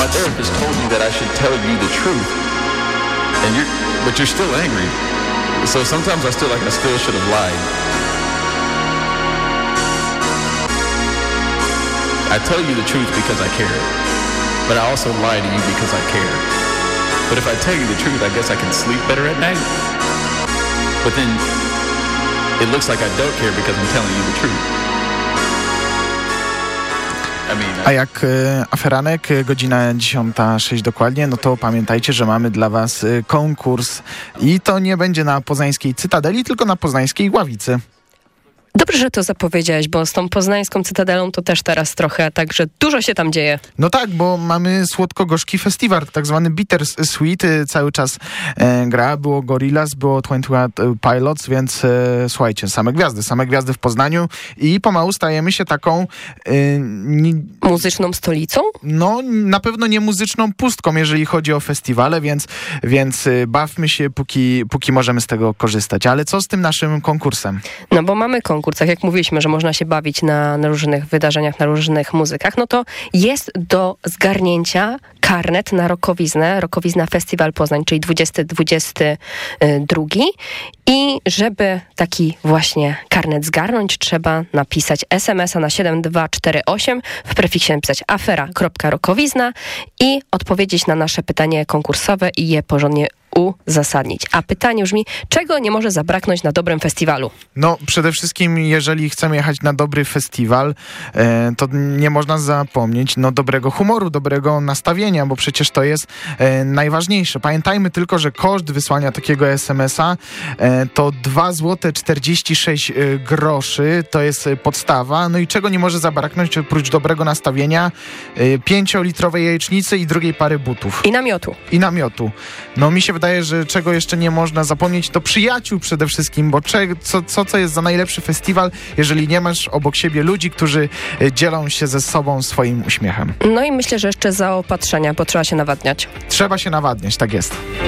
my therapist told me that I should tell you the truth, but you're still angry. So sometimes I still should have lied. I tell you the truth because I care, but I also lie to you because I care. But if I tell you the truth, I guess I can sleep better at night. But then it looks like I don't care because I'm telling you the truth. A jak aferanek, godzina 10:06 dokładnie, no to pamiętajcie, że mamy dla was konkurs i to nie będzie na poznańskiej Cytadeli, tylko na poznańskiej Ławicy. Dobrze, że to zapowiedziałeś, bo z tą poznańską Cytadelą to też teraz trochę, także dużo się tam dzieje. No tak, bo mamy słodko-gorzki festiwal, tak zwany Bitter Sweet, cały czas gra, było Gorillaz, było 21 Pilots, więc słuchajcie, same gwiazdy w Poznaniu i pomału stajemy się taką... muzyczną stolicą? No, na pewno nie muzyczną pustką, jeżeli chodzi o festiwale, więc bawmy się, póki możemy z tego korzystać. Ale co z tym naszym konkursem? No bo mamy konkurs, tak jak mówiliśmy, że można się bawić na różnych wydarzeniach, na różnych muzykach, no to jest do zgarnięcia karnet na Rokowizna Festiwal Poznań, czyli 20-22 i żeby taki właśnie karnet zgarnąć, trzeba napisać SMS-a na 7248, w prefiksie napisać afera.rokowizna i odpowiedzieć na nasze pytanie konkursowe i je porządnie uzasadnić. A pytanie brzmi, czego nie może zabraknąć na dobrym festiwalu? No, przede wszystkim, jeżeli chcemy jechać na dobry festiwal, to nie można zapomnieć dobrego humoru, dobrego nastawienia, bo przecież to jest najważniejsze. Pamiętajmy tylko, że koszt wysłania takiego SMS-a to 2,46 zł, to jest podstawa. No i czego nie może zabraknąć oprócz dobrego nastawienia? 5-litrowej jajecznicy i drugiej pary butów. I namiotu. No mi się wydaje, że czego jeszcze nie można zapomnieć, to przyjaciół przede wszystkim, bo co jest za najlepszy festiwal, jeżeli nie masz obok siebie ludzi, którzy dzielą się ze sobą swoim uśmiechem. No i myślę, że jeszcze zaopatrzenia, bo trzeba się nawadniać. Trzeba się nawadniać, tak jest.